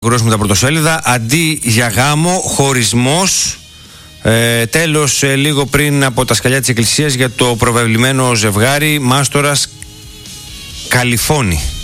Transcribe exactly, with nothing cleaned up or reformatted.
Γρόσουμε τα πρωτοσέλιδα. Αντί για γάμο, χωρισμός. Ε, τέλος, ε, λίγο πριν από τα σκαλιά της Εκκλησίας για το προβεβλημένο ζευγάρι Μάστορας Καλιφώνη.